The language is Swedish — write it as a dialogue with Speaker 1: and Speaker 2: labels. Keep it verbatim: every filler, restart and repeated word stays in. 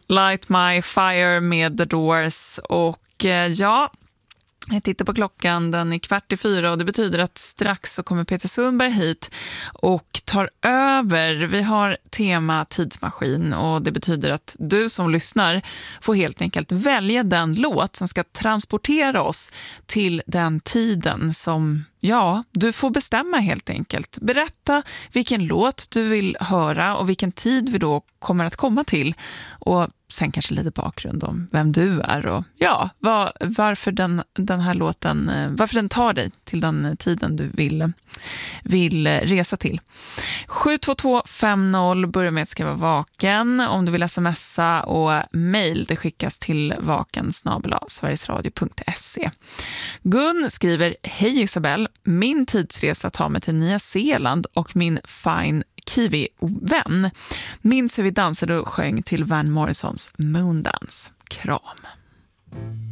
Speaker 1: Light My Fire med The Doors. Och eh, ja, jag tittar på klockan, den är kvart i fyra och det betyder att strax så kommer Peter Sundberg hit och tar över. Vi har tema tidsmaskin och det betyder att du som lyssnar får helt enkelt välja den låt som ska transportera oss till den tiden som, ja, du får bestämma helt enkelt. Berätta vilken låt du vill höra och vilken tid vi då kommer att komma till. Och sen kanske lite bakgrund om vem du är och ja, var, varför den, den här låten, varför den tar dig till den tiden du vill, vill resa till. sju två två fem noll, börja med att skriva vaken om du vill smsa, och mejl det skickas till vaken snabel-a sverigesradio punkt se. Gun skriver: hej Isabel, min tidsresa tar mig till Nya Zeeland och min fine kiwi-vän. Minns hur vi dansade och sjöng till Van Morrisons Moondance. Kram.